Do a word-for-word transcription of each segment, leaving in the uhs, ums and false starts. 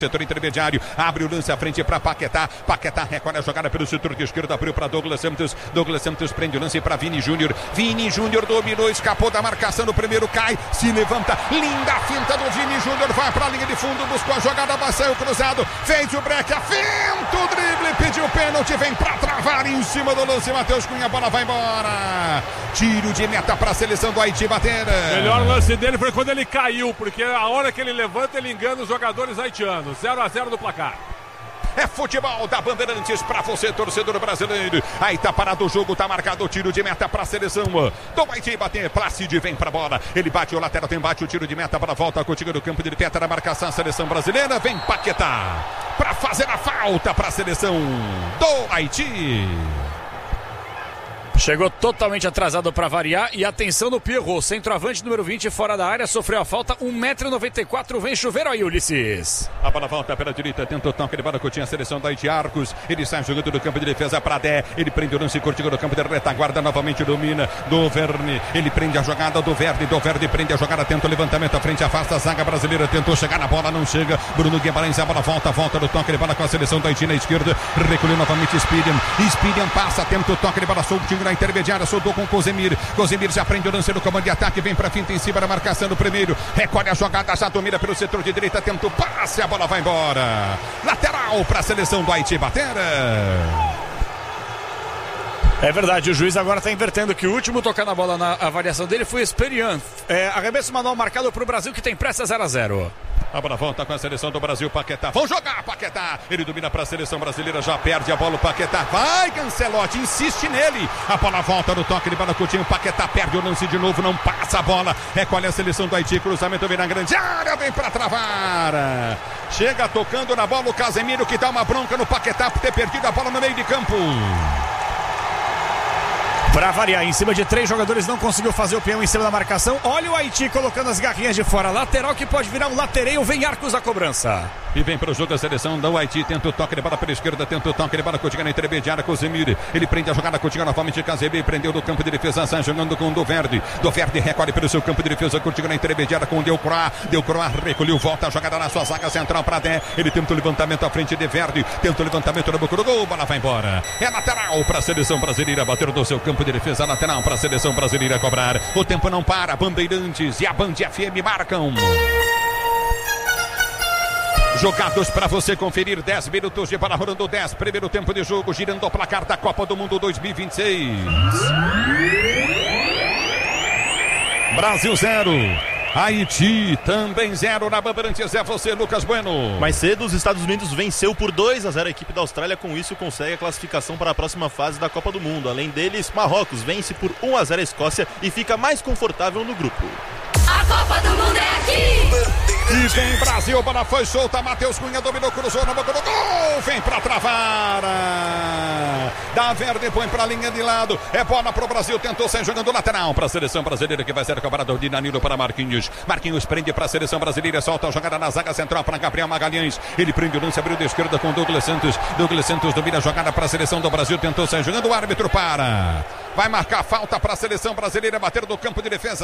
Setor intermediário, abre o lance à frente para Paquetá. Paquetá recolhe a jogada pelo setor de esquerda, abriu para Douglas Santos. Douglas Santos prende o lance para Vini Júnior. Vini Júnior dominou, escapou da marcação no primeiro, cai, se levanta. Linda finta do Vini Júnior, vai para a linha de fundo, buscou a jogada, vai sair o cruzado, fez o break, afenta o drible, pediu pênalti, vem para travar em cima do lance. Matheus Cunha, a bola vai embora. Tiro de meta para a seleção do Haiti bater. O melhor lance dele foi quando ele caiu, porque a hora que ele levanta, ele engana os jogadores haitianos. zero a zero no placar. É futebol da Bandeirantes pra você, torcedor brasileiro. Aí tá parado o jogo, tá marcado o tiro de meta pra seleção do Haiti bater. Plácido vem pra bola. Ele bate o lateral, tem bate o tiro de meta para volta. Contigo do campo de peta na marcação, a seleção brasileira. Vem Paquetá pra fazer a falta pra seleção do Haiti. Chegou totalmente atrasado para variar e atenção no Pirro, centroavante número vinte fora da área, sofreu a falta, um metro e noventa e quatro, vem chover aí, Ulisses. A bola volta pela direita, tenta o toque de bola, Coutinho, a seleção da Haiti, Arcos, ele sai jogando do campo de defesa para Dé, ele prende o lance, Coutinho do campo de retaguarda, novamente domina, do Verne, ele prende a jogada do Verde, do Verde prende a jogada, tenta o levantamento à frente, afasta a zaga brasileira, tentou chegar na bola, não chega, Bruno Guimarães, a bola volta, volta do toque de bola com a seleção da Haiti na esquerda, recolheu novamente Spidian, Spidian passa, tenta o toque de bola, soltinho na intermediária, soltou com Cozemir, Cozemir já prende o lance no comando de ataque, vem pra finta em cima da marcação do primeiro, recolhe a jogada, já domina pelo setor de direita, tenta o passe, a bola vai embora, lateral pra seleção do Haiti bater. É verdade, o juiz agora está invertendo que o último tocar na bola na avaliação dele foi Esperian. É, arremesso manual marcado para o Brasil que tem pressa zero a zero. A bola volta com a seleção do Brasil, Paquetá. Vão jogar, Paquetá. Ele domina para a seleção brasileira, já perde a bola, o Paquetá. Vai, Cancelotti, insiste nele. A bola volta no toque de bola, Coutinho. Paquetá perde o lance de novo, não passa a bola. Recolhe a seleção do Haiti, cruzamento vem na grande área, vem para travar. Chega tocando na bola o Casemiro, que dá uma bronca no Paquetá por ter perdido a bola no meio de campo. Para variar, em cima de três jogadores, não conseguiu fazer o peão em cima da marcação. Olha o Haiti colocando as garrinhas de fora. Lateral que pode virar um latereio. Vem Arcos a cobrança. E vem para o jogo a seleção do Haiti. Tenta o toque de bola pela esquerda. Tenta o toque de bola. Coutinho na intermediária. Cozemir. Ele prende a jogada. Coutinho novamente. Casemiro prendeu do campo de defesa. Sai jogando com o do Verde. Do Verde recolhe pelo seu campo de defesa. Coutinho na intermediária com o Delcroix. Delcroix recolheu. Volta a jogada na sua zaga central para Dé. Ele tenta o levantamento à frente de Verde. Tenta o levantamento na boca do gol. Bola vai embora. É lateral para a seleção brasileira. Bater do seu campo de defesa. Lateral para a seleção brasileira cobrar. O tempo não para. Bandeirantes e a Band F M marcam. Jogados para você conferir, dez minutos de bola rolando, dez, primeiro tempo de jogo, girando o placar da Copa do Mundo dois mil e vinte e seis. Brasil zero. Haiti também zero na Bandeirantes, é você, Lucas Bueno. Mais cedo, os Estados Unidos venceu por dois a zero a equipe da Austrália, com isso consegue a classificação para a próxima fase da Copa do Mundo. Além deles, Marrocos vence por um a zero a Escócia e fica mais confortável no grupo. A Copa do Mundo é aqui! E vem Brasil, bola foi solta, Matheus Cunha dominou, cruzou na boca do gol, vem pra travar. Dá Verde, põe pra linha de lado, é bola pro Brasil, tentou sair jogando lateral pra seleção brasileira que vai ser cobrado de Danilo para Marquinhos. Marquinhos prende pra seleção brasileira, solta a jogada na zaga central para Gabriel Magalhães. Ele prende o lance, abriu da esquerda com Douglas Santos. Douglas Santos domina a jogada pra seleção do Brasil, tentou sair jogando, o árbitro para. Vai marcar falta pra seleção brasileira, bater do campo de defesa.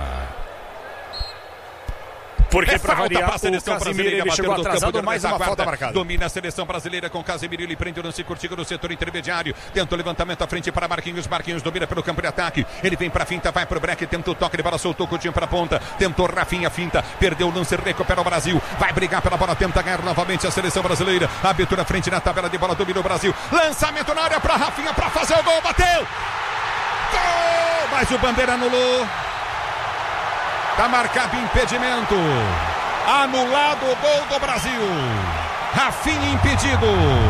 Porque é para variar, a seleção o Casemiro ele chegou atrasado, mais uma falta marcada. Domina a seleção brasileira com Casemiro, ele prende o lance curtido no setor intermediário, tenta o levantamento à frente para Marquinhos, Marquinhos domina pelo campo de ataque, ele vem para finta, vai pro break, tenta o toque de bola, soltou o Coutinho para ponta, tentou Rafinha, finta, perdeu o lance, recupera o Brasil, vai brigar pela bola, tenta ganhar novamente a seleção brasileira, abertura à frente na tabela de bola, domina o Brasil, lançamento na área para Rafinha, para fazer o gol, bateu! Gol! Mas o Bandeira anulou. Tá marcado impedimento. Anulado o gol do Brasil. Rafinha impedido.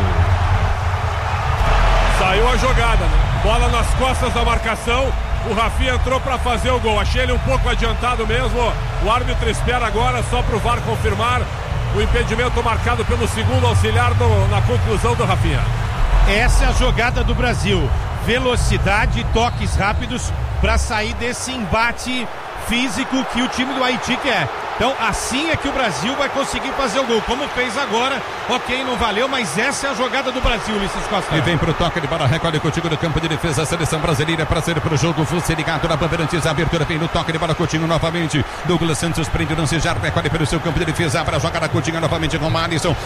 Saiu a jogada, né? Bola nas costas da marcação. O Rafinha entrou para fazer o gol. Achei ele um pouco adiantado mesmo. O árbitro espera agora só para o V A R confirmar o impedimento marcado pelo segundo auxiliar no, na conclusão do Rafinha. Essa é a jogada do Brasil. Velocidade, toques rápidos para sair desse embate físico que o time do Haiti quer. Então assim é que o Brasil vai conseguir fazer o gol, como fez agora. Ok, não valeu, mas essa é a jogada do Brasil, Ulisses Costa. E vem pro toque de bola, recolhe contigo no campo de defesa, a seleção brasileira para ser pro jogo, você ligado na Bandeirantes, a abertura vem no toque de bola, Coutinho novamente, Douglas Santos prende o lance, já recolhe pelo seu campo de defesa, para a jogada Coutinho novamente com o Alisson,